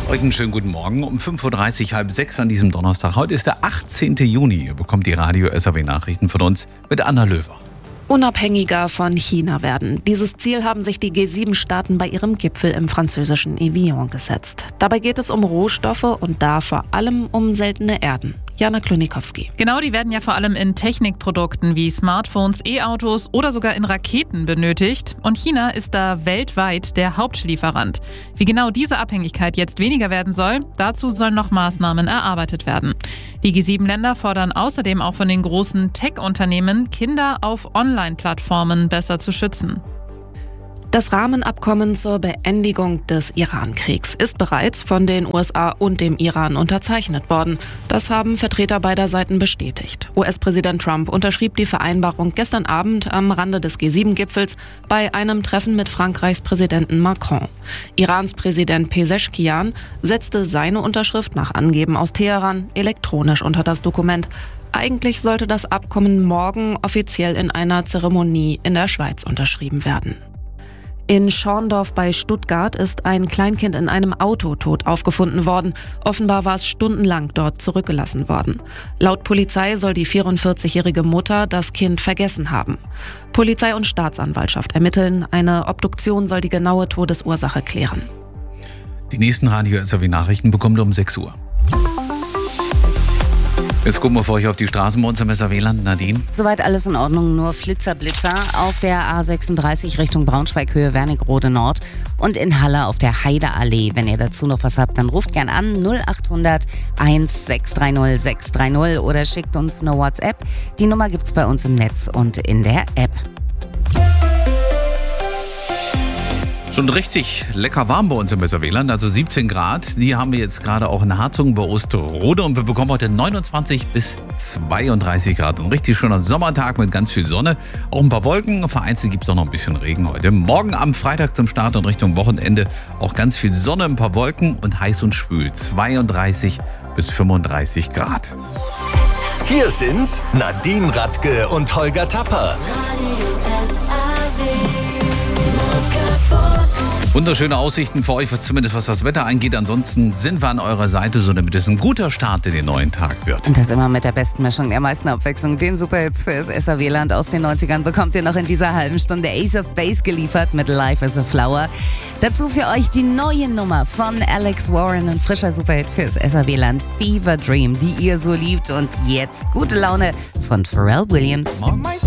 Euch einen schönen guten Morgen um 5.30 Uhr, halb sechs an diesem Donnerstag. Heute ist der 18. Juni. Ihr bekommt die Radio-SAW-Nachrichten von uns mit Anna Löwer. Unabhängiger von China werden. Dieses Ziel haben sich die G7-Staaten bei ihrem Gipfel im französischen Evian gesetzt. Dabei geht es um Rohstoffe und da vor allem um seltene Erden. Jana Klonikowski. Genau, die werden ja vor allem in Technikprodukten wie Smartphones, E-Autos oder sogar in Raketen benötigt. Und China ist da weltweit der Hauptlieferant. Wie genau diese Abhängigkeit jetzt weniger werden soll, dazu sollen noch Maßnahmen erarbeitet werden. Die G7-Länder fordern außerdem auch von den großen Tech-Unternehmen, Kinder auf Online-Plattformen besser zu schützen. Das Rahmenabkommen zur Beendigung des Iran-Kriegs ist bereits von den USA und dem Iran unterzeichnet worden. Das haben Vertreter beider Seiten bestätigt. US-Präsident Trump unterschrieb die Vereinbarung gestern Abend am Rande des G7-Gipfels bei einem Treffen mit Frankreichs Präsidenten Macron. Irans Präsident Pezeshkian setzte seine Unterschrift nach Angeben aus Teheran elektronisch unter das Dokument. Eigentlich sollte das Abkommen morgen offiziell in einer Zeremonie in der Schweiz unterschrieben werden. In Schorndorf bei Stuttgart ist ein Kleinkind in einem Auto tot aufgefunden worden. Offenbar war es stundenlang dort zurückgelassen worden. Laut Polizei soll die 44-jährige Mutter das Kind vergessen haben. Polizei und Staatsanwaltschaft ermitteln. Eine Obduktion soll die genaue Todesursache klären. Die nächsten Radio-SAW-Nachrichten bekommt ihr um 6 Uhr. Jetzt gucken wir für euch auf die Straßen bei uns im SAW-Land. Nadine? Soweit alles in Ordnung, nur Flitzer-Blitzer auf der A36 Richtung Braunschweig, Höhe Wernigerode Nord und in Halle auf der Heideallee. Wenn ihr dazu noch was habt, dann ruft gern an 0800 1630 630 oder schickt uns eine WhatsApp. Die Nummer gibt's bei uns im Netz und in der App. Schon richtig lecker warm bei uns im SAW-Land, also 17 Grad. Die haben wir jetzt gerade auch in Harzungen bei Osterode und wir bekommen heute 29 bis 32 Grad. Ein richtig schöner Sommertag mit ganz viel Sonne, auch ein paar Wolken. Vereinzelt gibt es auch noch ein bisschen Regen heute. Morgen am Freitag zum Start und Richtung Wochenende auch ganz viel Sonne, ein paar Wolken und heiß und schwül. 32 bis 35 Grad. Hier sind Nadine Radke und Holger Tapper. Wunderschöne Aussichten für euch, zumindest was das Wetter angeht. Ansonsten sind wir an eurer Seite, so damit es ein guter Start in den neuen Tag wird. Und das immer mit der besten Mischung, der meisten Abwechslung. Den Superhits für das SAW-Land aus den 90ern bekommt ihr noch in dieser halben Stunde Ace of Base geliefert mit Life is a Flower. Dazu für euch die neue Nummer von Alex Warren, ein frischer Superhit fürs SAW-Land, Fever Dream, die ihr so liebt. Und jetzt gute Laune von Pharrell Williams.